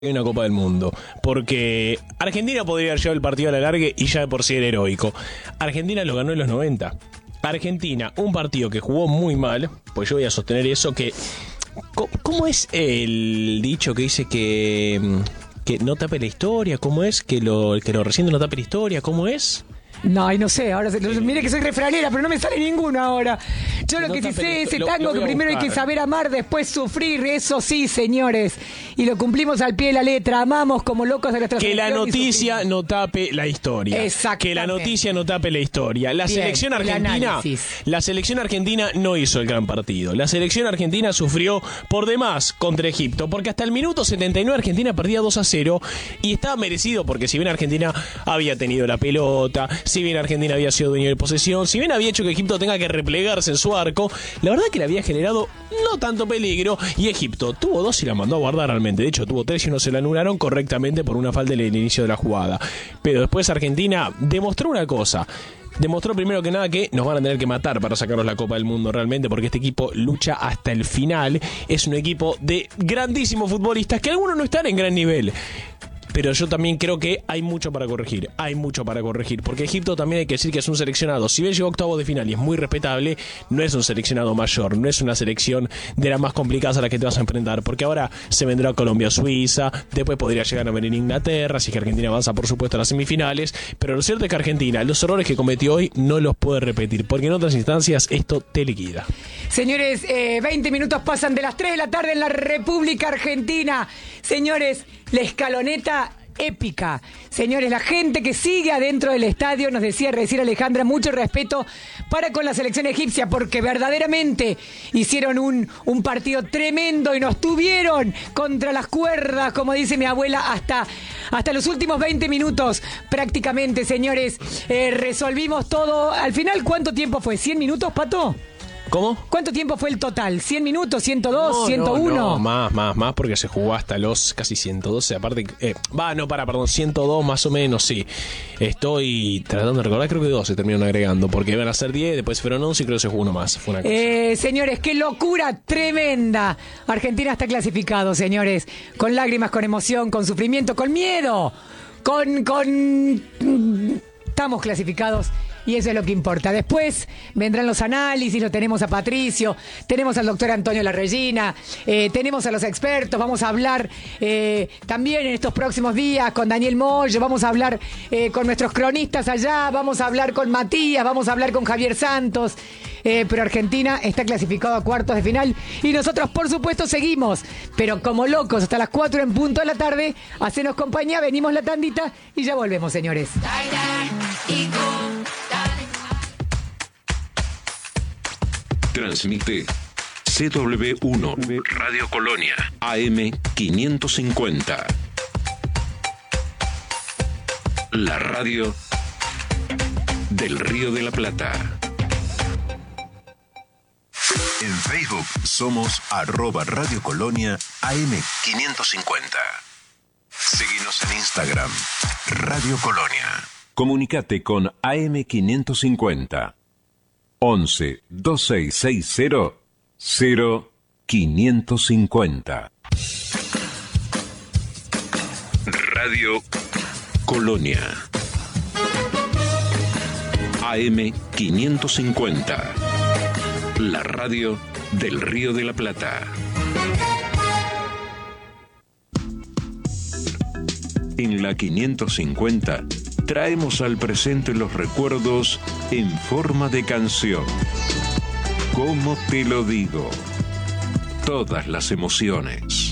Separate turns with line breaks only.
Hay una Copa del Mundo, porque Argentina podría haber llevado el partido a la larga y ya de por sí era heroico. Argentina lo ganó en los 90. Argentina, un partido que jugó muy mal, pues yo voy a sostener eso, que... ¿Cómo es el dicho que dice que no tape la historia? ¿Cómo es? Que lo reciente no tape la historia, ¿cómo es?
No, y no sé, ahora mire que soy refranera, pero no me sale ninguno ahora. Yo lo que sí sé es ese tango que primero hay que saber amar, después sufrir, eso sí, señores. Y lo cumplimos al pie de la letra, amamos como locos a nuestra
Que la noticia no tape la historia.
Exactamente.
Que la noticia no tape la historia. La selección argentina no hizo el gran partido. La selección argentina sufrió por demás contra Egipto, porque hasta el minuto 79 Argentina perdía 2-0 y estaba merecido, porque si bien Argentina había tenido la pelota, si bien Argentina había sido dueño de posesión, si bien había hecho que Egipto tenga que replegarse en su arco, la verdad que le había generado no tanto peligro, y Egipto tuvo 2 y la mandó a guardar realmente. De hecho, tuvo 3 y uno se la anularon correctamente por una falta en el inicio de la jugada. Pero después Argentina demostró una cosa. Demostró primero que nada que nos van a tener que matar para sacarnos la Copa del Mundo realmente, porque este equipo lucha hasta el final. Es un equipo de grandísimos futbolistas que algunos no están en gran nivel. Pero yo también creo que hay mucho para corregir. Porque Egipto también hay que decir que es un seleccionado. Si bien llegó a octavos de final y es muy respetable, no es un seleccionado mayor. No es una selección de las más complicadas a las que te vas a enfrentar. Porque ahora se vendrá Colombia, Suiza. Después podría llegar a venir Inglaterra. Así que Argentina avanza, por supuesto, a las semifinales. Pero lo cierto es que Argentina, los errores que cometió hoy, no los puede repetir. Porque en otras instancias esto te liquida.
Señores, 20 minutos pasan de las 3 de la tarde en la República Argentina. Señores, la escaloneta épica. Señores, la gente que sigue adentro del estadio, nos decía recién Alejandra, mucho respeto para con la selección egipcia, porque verdaderamente hicieron un partido tremendo y nos tuvieron contra las cuerdas, como dice mi abuela, hasta los últimos 20 minutos prácticamente, señores. Resolvimos todo. Al final, ¿cuánto tiempo fue? ¿100 minutos, Pato?
¿Cómo?
¿Cuánto tiempo fue el total? ¿100 minutos? ¿102? ¿101?
No, más, porque se jugó hasta los casi 112. Aparte, 102 más o menos, sí. Estoy tratando de recordar, creo que 2 se terminaron agregando, porque iban a ser 10, después fueron 11 y creo que se jugó uno más. Fue una cosa.
Señores, qué locura tremenda. Argentina está clasificado, señores. Con lágrimas, con emoción, con sufrimiento, con miedo. Estamos clasificados. Y eso es lo que importa. Después vendrán los análisis, lo tenemos a Patricio, tenemos al doctor Antonio Larregina, tenemos a los expertos, vamos a hablar también en estos próximos días con Daniel Moyo, vamos a hablar con nuestros cronistas allá, vamos a hablar con Matías, vamos a hablar con Javier Santos. Pero Argentina está clasificado a cuartos de final y nosotros por supuesto seguimos, pero como locos hasta las 4 en punto de la tarde. Hacenos compañía, venimos la tandita y ya volvemos, señores.
Transmite CW1 Radio Colonia AM 550. La radio del Río de la Plata. En Facebook somos @Radio Colonia AM 550. Síguenos en Instagram, Radio Colonia. Comunicate con AM 550. 11 2660 0550. Radio Colonia AM 550. La radio del Río de la Plata. En la 550 traemos al presente los recuerdos en forma de canción. ¿Cómo te lo digo? Todas las emociones.